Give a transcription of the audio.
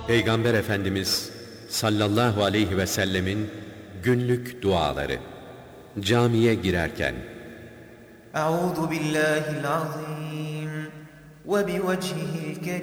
Peygamber Efendimiz sallallahu aleyhi ve sellemin günlük duaları. Camiye girerken: Euzu billahil azim ve bi vecihi'l kerim